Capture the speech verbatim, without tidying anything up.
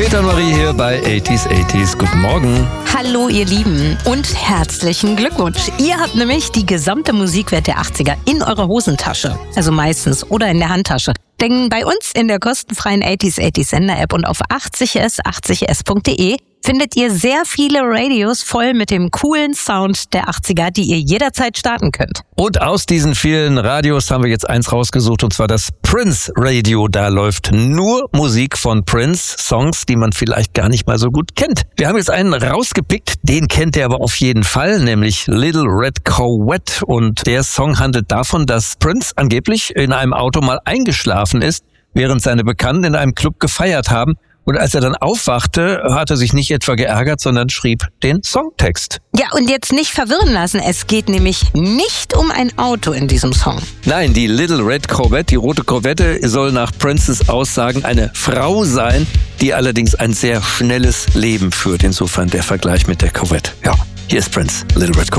Peter und Marie hier bei achtziger achtziger. Guten Morgen. Hallo ihr Lieben und herzlichen Glückwunsch. Ihr habt nämlich die gesamte Musikwelt der achtziger in eurer Hosentasche. Also meistens oder in der Handtasche. Denn bei uns in der kostenfreien achtziger achtziger Sender-App und auf achtzig s achtzig s punkt de findet ihr sehr viele Radios voll mit dem coolen Sound der achtziger, die ihr jederzeit starten könnt. Und aus diesen vielen Radios haben wir jetzt eins rausgesucht, und zwar das Prince Radio. Da läuft nur Musik von Prince, Songs, die man vielleicht gar nicht mal so gut kennt. Wir haben jetzt einen rausgepickt, den kennt ihr aber auf jeden Fall, nämlich Little Red Corvette. Und der Song handelt davon, dass Prince angeblich in einem Auto mal eingeschlafen ist, während seine Bekannten in einem Club gefeiert haben. Und als er dann aufwachte, hat er sich nicht etwa geärgert, sondern schrieb den Songtext. Ja, und jetzt nicht verwirren lassen. Es geht nämlich nicht um ein Auto in diesem Song. Nein, die Little Red Corvette, die rote Corvette, soll nach Princes Aussagen eine Frau sein, die allerdings ein sehr schnelles Leben führt. Insofern der Vergleich mit der Corvette. Ja, hier ist Prince, Little Red Corvette.